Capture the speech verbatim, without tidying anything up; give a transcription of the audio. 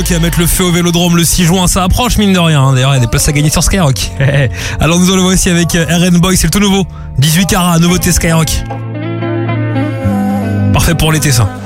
Qui va mettre le feu au Vélodrome le six juin, ça approche mine de rien. D'ailleurs, il y a des places à gagner sur Skyrock. Alors nous allons aussi avec R N Boy, c'est le tout nouveau. dix-huit carats, nouveauté Skyrock. Parfait pour l'été ça.